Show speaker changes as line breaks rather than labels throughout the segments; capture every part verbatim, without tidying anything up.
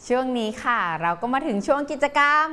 ช่วงนี้ค่ะเราก็มาถึงช่วงกิจกรรม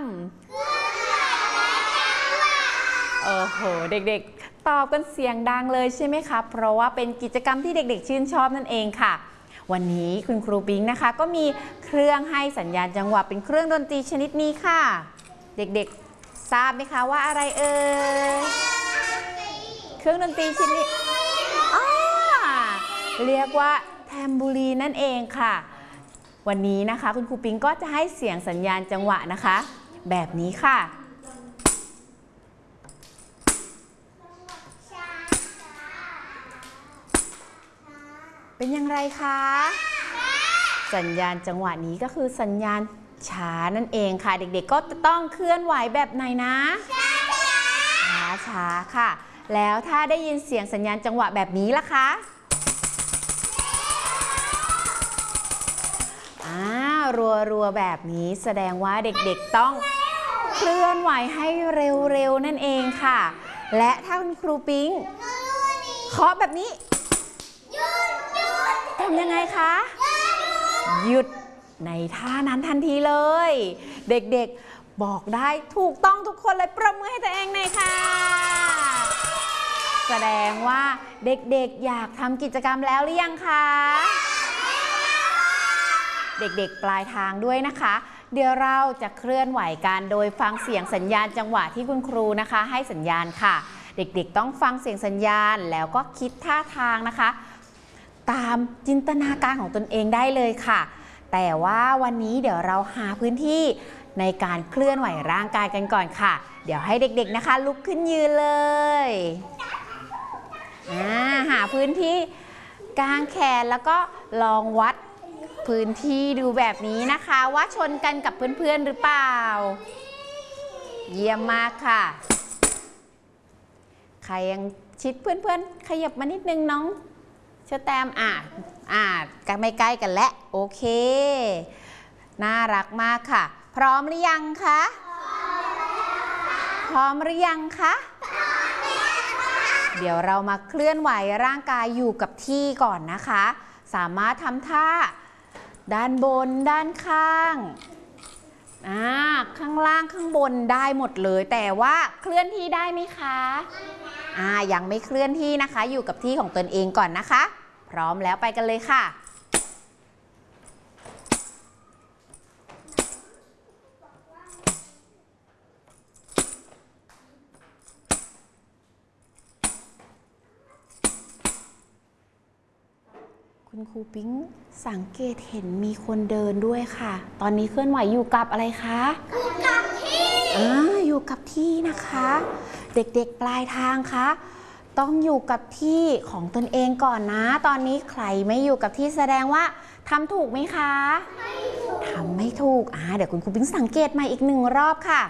โอ้โหเด็กๆตอบกันเสียงดังเลยใช่ไหมคะเพราะว่าเป็นกิจกรรมที่เด็กๆชื่นชอบนั่นเองค่ะวันนี้คุณครูปิงนะคะก็มีเครื่องให้สัญญาณจังหวะเป็นเครื่องดนตรีชนิดนี้ค่ะเด็กๆทราบไหมคะว่าอะไรเอ่ยเครื่องดนตรีชนิดอ๋อเรียกว่าแทมบูรีนนั่นเองค่ะวันนี้นะคะคุณครูปิงก็จะให้เสียงสัญญาณจังหวะนะคะแบบนี้ค่ะเป็นอย่างไรคะสัญญาณจังหวะนี้ก็คือสัญญาณช้านั่นเองค่ะเด็กๆก็จะต้องเคลื่อนไหวแบบไหนนะช้าช้าค่ะแล้วถ้าได้ยินเสียงสัญญาณจังหวะแบบนี้ล่ะคะรัวๆแบบนี้แสดงว่าเด็กๆต้องเคลื่อนไหวให้เร็วๆนั่นเองค่ะและถ้าคุณครูปิงเคาะแบบนี้ทำยังไงคะหยุดในท่านั้นทันทีเลยเด็กๆบอกได้ถูกต้องทุกคนเลยปรบมือให้ตัวเองหน่อยค่ะแสดงว่าเด็กๆอยากทำกิจกรรมแล้วหรือยังคะเด็กๆปลายทางด้วยนะคะเดี๋ยวเราจะเคลื่อนไหวกันโดยฟังเสียงสัญญาณจังหวะที่คุณครูนะคะให้สัญญาณค่ะเด็กๆต้องฟังเสียงสัญญาณแล้วก็คิดท่าทางนะคะตามจินตนาการของตนเองได้เลยค่ะแต่ว่าวันนี้เดี๋ยวเราหาพื้นที่ในการเคลื่อนไหวร่างกายกันก่อนค่ะเดี๋ยวให้เด็กๆนะคะลุกขึ้นยืนเลยหาพื้นที่กางแขนแล้วก็ลองวัดพื้นที่ดูแบบนี้นะคะว่าชนกันกับเพื่อนๆหรือเปล่าเยี่ยมมากค่ะใครยังชิดเพื่อนๆขยับมานิดนึงน้องเชอแตมอ่ะอ่ะกันไม่ใกล้กันแล้วโอเคน่ารักมากค่ะพร้อมหรือยังคะพร้อมหรือยังคะเดี๋ยวเรามาเคลื่อนไหวร่างกายอยู่กับที่ก่อนนะคะสามารถทำท่าด้านบนด้านข้างอ่าข้างล่างข้างบนได้หมดเลยแต่ว่าเคลื่อนที่ได้ไหมคะอ่ายังไม่เคลื่อนที่นะคะอยู่กับที่ของตนเองก่อนนะคะพร้อมแล้วไปกันเลยค่ะคุณครูปิ๊งสังเกตเห็นมีคนเดินด้วยค่ะตอนนี้เคลื่อนไหวอยู่กับอะไรคะอยู่กับที่อ่าอยู่กับที่นะคะเด็กๆปลายทางคะต้องอยู่กับที่ของตนเองก่อนนะตอนนี้ใครไม่อยู่กับที่แสดงว่าทำถูกไหมคะไม่ถูกทำไม่ถูกอ่าเดี๋ยวคุณครูปิ๊งสังเกตใหม่อีกหนึ่งรอบค่ะ